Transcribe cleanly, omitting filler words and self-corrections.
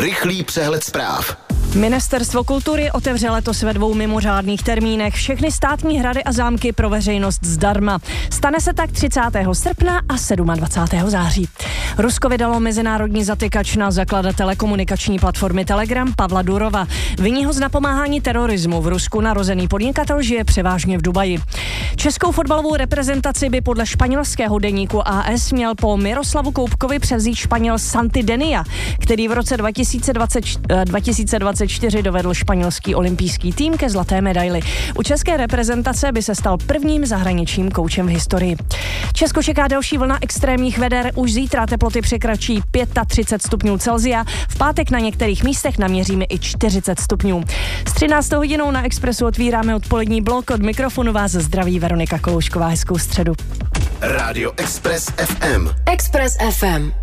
Rychlý přehled zpráv. Ministerstvo kultury otevře letos ve 2 mimořádných termínech všechny státní hrady a zámky pro veřejnost zdarma. Stane se tak 30. srpna a 27. září. Rusko vydalo mezinárodní zatykač na zakladatele komunikační platformy Telegram Pavla Durova. Viní ho z napomáhání terorismu. V Rusku narozený podnikatel žije převážně v Dubaji. Českou fotbalovou reprezentaci by podle španělského deníku AS měl po Miroslavu Koupkovi převzít Španěl Santi Denia, který v roce 2024 dovedl španělský olympijský tým ke zlaté medaili. U české reprezentace by se stal prvním zahraničním koučem v historii. Česko čeká další vlna extrémních veder. Už zítra teploty překračí 35 stupňů Celsia. V pátek na některých místech naměříme i 40 stupňů. S 13. hodinou na Expressu otvíráme odpolední blok. Od mikrofonu vás zdraví Veronika Koloušková. Hezkou středu. Rádio Express FM. Express FM.